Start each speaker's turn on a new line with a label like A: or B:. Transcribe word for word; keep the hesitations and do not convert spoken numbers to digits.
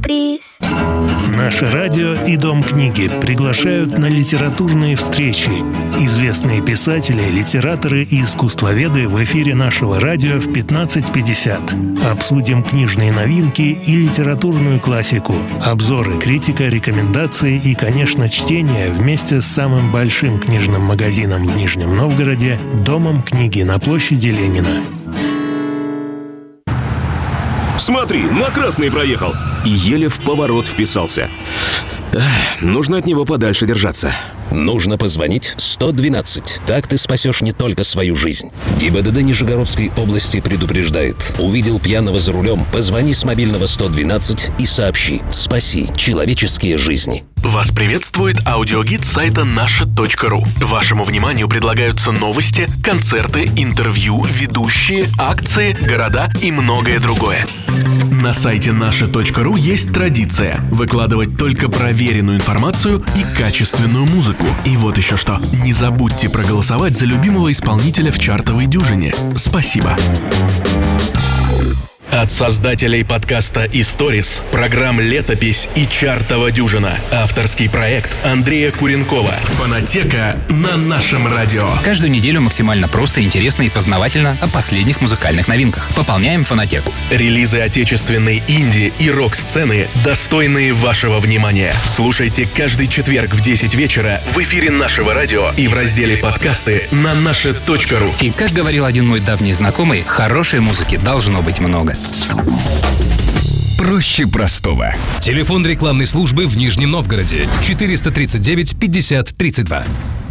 A: сюрприз.
B: Наше радио и Дом книги приглашают на литературные встречи. Известные писатели, литераторы и искусствоведы в эфире нашего радио в пятнадцать пятьдесят. Обсудим книжные новинки и литературную классику, обзоры, критика, рекомендации и, конечно, чтение вместе с самым большим книжным магазином в Нижнем Новгороде – Домом книги на площади Ленина.
C: Смотри, на красный проехал. И еле в поворот вписался. Эх, нужно от него подальше держаться.
D: Нужно позвонить сто двенадцать. Так ты спасешь не только свою жизнь. ГИБДД Нижегородской области предупреждает. Увидел пьяного за рулем? Позвони с мобильного сто двенадцать и сообщи. Спаси человеческие жизни.
E: Вас приветствует аудиогид сайта наша точка ру. Вашему вниманию предлагаются новости, концерты, интервью, ведущие, акции, города и многое другое. На сайте наша точка ру есть традиция выкладывать только проверенную информацию и качественную музыку. И вот еще что. Не забудьте проголосовать за любимого исполнителя в чартовой дюжине. Спасибо. От создателей подкаста «Историс», программ «Летопись» и «Чартова дюжина». Авторский проект Андрея Куренкова. Фонотека на нашем радио.
F: Каждую неделю максимально просто, интересно и познавательно о последних музыкальных новинках. Пополняем фонотеку.
E: Релизы отечественной инди и рок-сцены, достойные вашего внимания. Слушайте каждый четверг в десять вечера в эфире нашего радио и в разделе «Подкасты» на наша точка ру.
F: И, как говорил один мой давний знакомый, хорошей музыки должно быть много.
G: Проще простого. Телефон рекламной службы в Нижнем Новгороде. четыреста тридцать девять пятьдесят тридцать два.